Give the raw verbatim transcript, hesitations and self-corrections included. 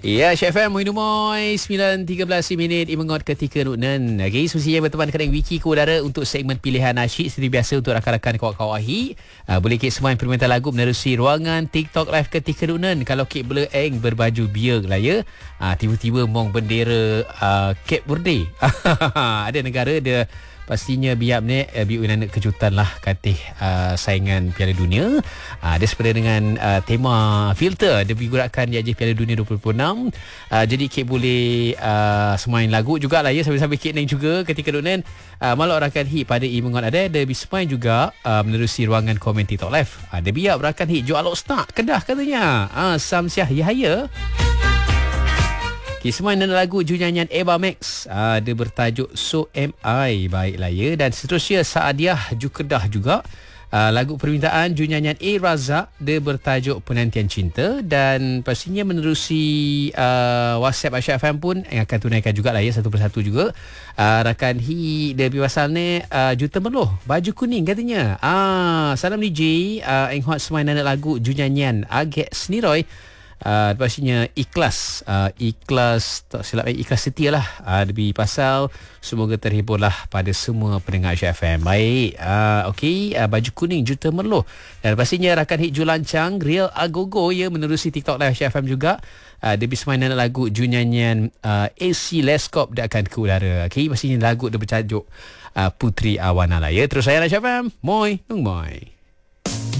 Ya, Syed F M, Muhyiddin Moy, sembilan tiga belas minit imengot ketika Nuknen. Okay, semestinya berteman dengan Wiki ke udara untuk segmen pilihan nasyid. Seperti biasa untuk rakan-rakan kawan-kawan ahi. Uh, boleh kek semua permintaan lagu menerusi ruangan TikTok Live ketika Nuknen. Kalau kek blur eng berbaju biar lah ya. Uh, tiba-tiba mong bendera uh, Cape Verde. Ada negara, ada pastinya biar ni uh, biar nak kejutan lah katih uh, saingan Piala Dunia. Uh, dia sepada dengan uh, tema filter dia digurakan di J Piala Dunia dua ribu dua puluh enam. Uh, jadi kek boleh uh, semain lagu jugalah ya, sambil-sambil kek neng juga ketika Dunan. Uh, malah rakan hit pada imengot ada ada bismain juga uh, menerusi ruangan komen TikTok Live. Ada uh, biar rakan hit jual alok start Kedah katanya. Ah uh, Samsyah Yahaya. Kisman dan lagu junyanyian Eva Max uh, dia bertajuk So Am I. Baiklah ya. Dan seterusnya Saadiah Jukedah juga uh, lagu permintaan junyanyian A Razak, dia bertajuk Penantian Cinta. Dan pastinya menerusi uh, WhatsApp Asyik F M pun yang akan tunaikan jugalah ya, satu persatu juga. uh, Rakan Hi dia pasal ni uh, Juta Meloh baju kuning katanya. Ah, salam D J uh, Enghot semain dan lagu junyanyian Agek Seniroy. Uh, pastinya ikhlas uh, ikhlas tak silap eh, ikhlas setia lah uh, lebih pasal semoga terhiburlah pada semua pendengar Asyik F M. Baik, uh, okey, uh, baju kuning Juta Merloh. Dan pastinya rakan hit Julancang Real Agogo ya, menerusi TikTok Live Asyik F M juga. Uh, dia bisa mainan lagu junyanyian uh, A C Leskop dia akan ke udara. Okey, pastinya lagu dia bertajuk uh, Putri Awana lah ya. Terus saya Asyik F M, Moy Nung Moy.